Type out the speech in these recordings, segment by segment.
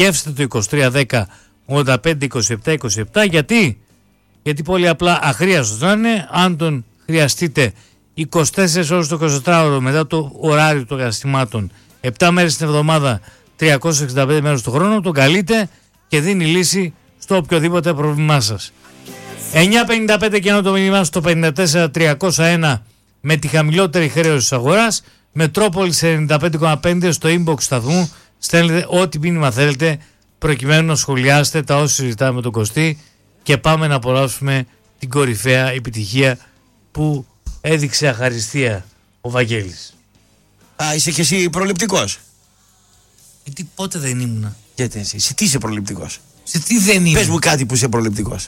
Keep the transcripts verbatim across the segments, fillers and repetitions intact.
Γεύστε το είκοσι τρία δέκα ογδόντα πέντε είκοσι επτά είκοσι επτά. Γιατί? Γιατί πολύ απλά αχρίαστος να είναι. Αν τον χρειαστείτε είκοσι τέσσερις ώρες το εικοσιτετράωρο μετά το ωράριο των διαστημάτων, επτά μέρες την εβδομάδα, τριακόσιες εξήντα πέντε μέρες το χρόνο, τον καλείτε και δίνει λύση στο οποιοδήποτε πρόβλημά σας. εννιά πενήντα πέντε και ενώ το μήνυμά στο πενήντα τέσσερα τριακόσια ένα με τη χαμηλότερη χρέωση της αγοράς. Μετρόπολης ενενήντα πέντε κόμμα πέντε στο inbox σταθμού. Στέλνετε ό,τι μήνυμα θέλετε προκειμένου να σχολιάσετε τα όσα συζητάμε με τον Κωστή και πάμε να απολαύσουμε την κορυφαία επιτυχία που έδειξε αχαριστία ο Βαγγέλης. Α, είσαι και εσύ προληπτικός. Γιατί πότε δεν ήμουνα. Γιατί εσύ, σε τι είσαι προληπτικός? Σε τι δεν ήμουν. Πες μου κάτι που είσαι προληπτικός.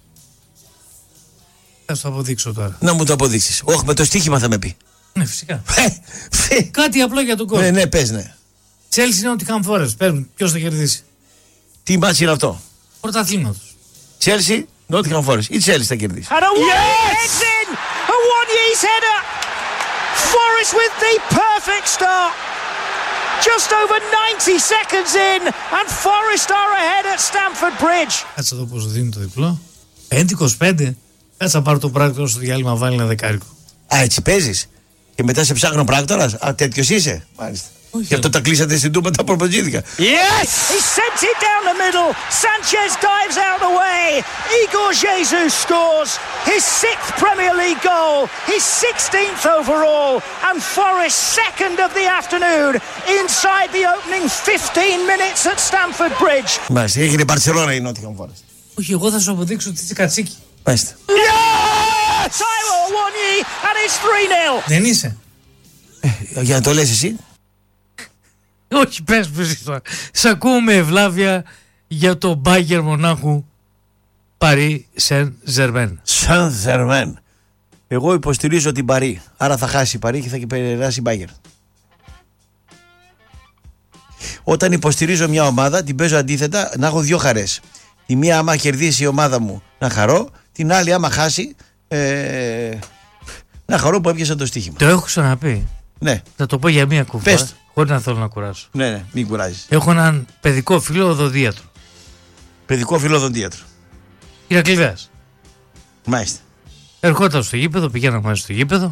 Θα σου το αποδείξω τώρα. Να μου το αποδείξεις. Όχι, με το στοίχημα θα με πει. Ναι, φυσικά. Κάτι απλό για τον κόσμο. Ναι, ναι, πες, ναι. Chelsea είναι ότι είχαν φορές. Παίρνουν. Ποιος θα κερδίσει? Τι μάτσι είναι αυτό? Πρωταθλήματος. Chelsea, Nottingham Forest. Η Chelsea θα κερδίσει. And Awoniyi heads in. Awoniyi's header. Forest with the perfect start. Just over ninety seconds in and Forest are ahead at Stamford Bridge. Κάτσε εδώ πώς δίνει το διπλό. πέντε είκοσι πέντε. Κάτσε να πάρω το πράκτορα στο διάλειμμα, βάλει ένα δεκάρικο. Α, έτσι παίζεις. Και μετά σε ψάχνω πράκτορας. Α, τέτοιος είσαι. Μάλιστα. Όχι, Γι' αυτό τα κλείσατε στην τούμπα τα προπονητήκα. Yes! He sent it down the middle. Sanchez dives out the way. Igor Jesus scores his sixth Premier League goal, his sixteenth overall, and Forest second of the afternoon inside the opening fifteen minutes at Stamford Bridge. Μάλιστα, έγινε η Μπαρσελόνα η Nottingham Forest. Όχι, εγώ θα σου αποδείξω ότι είσαι κατσίκι. Μάλιστα. Yes! Taiwo Awoniyi and it's three nil. Δεν είσαι. Ε, για να το λες εσύ. Όχι, πες που είσαι τώρα. Σ' ακούω με ευλάβεια για το Μπάγερ Μονάχου Παρί Σεν Ζερμέν. Σαν Ζερμέν. Εγώ υποστηρίζω την Παρί. Άρα θα χάσει η Παρί και θα περάσει η Μπάγερ. Όταν υποστηρίζω μια ομάδα, την παίζω αντίθετα, να έχω δύο χαρές. Τη μία, άμα κερδίσει η ομάδα μου, να χαρώ. Την άλλη, άμα χάσει, ε, να χαρώ που έπιασα το στοίχημα. Το έχω ξαναπεί. Ναι. Θα το πω για μία κουβέντα. Πες το. Χωρίς να θέλω να κουράσω. Ναι, ναι, μην κουράζεις. Έχω έναν παιδικό φίλο οδοντίατρο. Παιδικό φιλοδοντίατρο. Ηρακλειδέας. Μάλιστα. Ερχόταν στο γήπεδο, πηγαίναμε μαζί στο γήπεδο.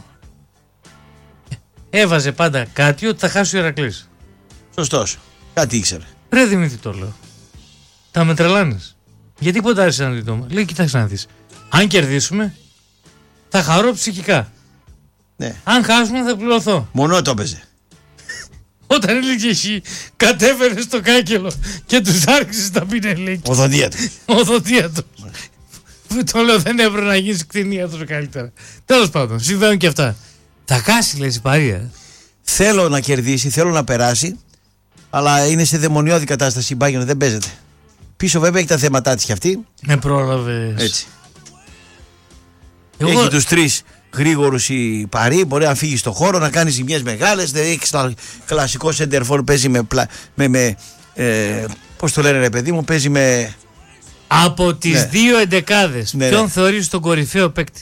Έβαζε πάντα κάτι ότι θα χάσει ο Ηρακλής. Σωστός. Κάτι ήξερε. Ρε Δημήτρη, το λέω. Τα με τρελάνεις. Γιατί ποντάρεις ένα δίτομα? Λέει, κοιτάξτε να δεις. Αν κερδίσουμε, θα χαρώ ψυχικά. Ναι. Αν χάσουμε, θα πληρωθώ. Μονό το έπαιζε. Όταν έλεγε εσύ, κατέβαινε στο κάκελο και τους άρχισες τα πινελίκια. Οδοντίατρο. Οδοντίατρο. Το λέω, δεν έπρεπε να γίνεις κτηνίατρο καλύτερα. Τέλος πάντων, συμβαίνουν και αυτά. Θα χάσει, λες, η Παρία. Θέλω να κερδίσει, θέλω να περάσει, αλλά είναι σε δαιμονιώδη κατάσταση η Bayern, δεν παίζεται. Πίσω βέβαια έχει τα θέματά της κι αυτή. Με πρόλαβες. Έτσι. Εγώ... Έχει τους τρεις γρήγορους η Παρί, μπορεί να φύγει στο χώρο, να κάνει ζημιές μεγάλες. Δεν έχει το κλασικό σεντερφόρ, παίζει με. Πλα... με, με ε, πώς το λένε, ρε παιδί μου, παίζει με. Από τις ναι. δύο εντεκάδες, ναι, ποιον ναι. θεωρείς τον κορυφαίο παίκτη?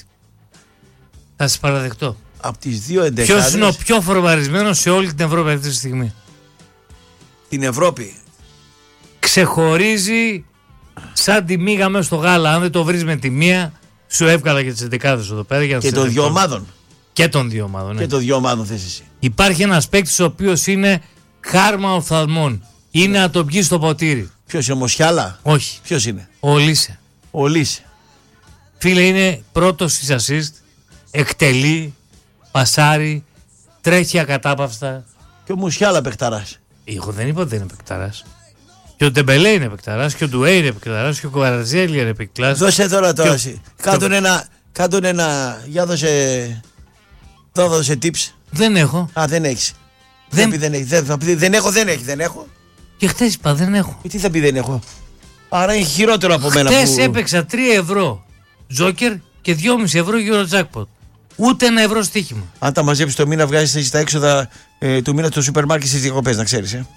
Θα σας παραδεχτώ. Από τις δύο εντεκάδες. Ποιος είναι ο πιο φορμαρισμένος σε όλη την Ευρώπη αυτή τη στιγμή? Την Ευρώπη. Ξεχωρίζει σαν τη μύγα μέσα στο γάλα. Αν δεν το βρεις με τη μία, σου έβγαλα και τις εντεκάδες εδώ πέρα. Για Και των δύο ομάδων. Και των δύο ομάδων. Ναι. Και των δύο ομάδων θες εσύ. Υπάρχει ένας παίκτης ο οποίος είναι χάρμα οφθαλμών. Είναι να τον πιει στο ποτήρι. Ποιος είναι, ο Μοσιάλα? Όχι. Ποιος είναι? Ο Λίσε. Ο Λίσε. Φίλε, είναι πρώτος στις assist. Εκτελεί, πασάρει, τρέχει ακατάπαυστα. Και ο Μοσιάλα παιχταράς. Εγώ δεν είπα ότι δεν είναι παικταράς. Και ο Ντεμπελέ είναι παικταράς, και ο Ντουέι είναι παικταράς, και ο Κουαρατζέλη είναι παικταράς. Δώσε τώρα το. Και... Κάντον ένα. Κάντον ένα. Για δώσε. Δώ, δώσε tips. Δεν έχω. Α, δεν έχεις. Δεν... Δεν, δεν, έχει. Δεν, θα πει, δεν έχω, δεν έχει. Δεν έχω. Και χτες είπα δεν έχω. Και τι θα πει δεν έχω? Άρα είναι χειρότερο από μένα. Χτες που... έπαιξα τρία ευρώ Τζόκερ και δυόμισι ευρώ Eurojackpot. Ούτε ένα ευρώ στοίχημα. Αν τα μαζέψεις το μήνα, βγάζεις τα έξοδα ε, του μήνα στο σούπερ μάρκετ στις διακοπές, να ξέρεις. Ε.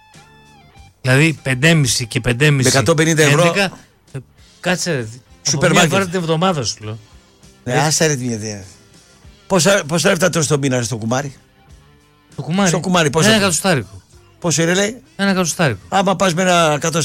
Δηλαδή πεντέμισι και πεντέμισι. Με εκατόν πενήντα ευρώ. έντεκα, ε, κάτσε ρε. Σούπερ Μια μάρκετ. φορά την εβδομάδα σου λέω. Ναι, άσε ρε την ιδέα. Πόσα, πόσα λεφτά τώρα στο μήνα στο κουμάρι? Το κουμάρι. Στο κουμάρι πόσα? Ένα εκατοστάρικο. Πόσο είναι, λέει? Ένα εκατοστάρικο. Άμα πας με ένα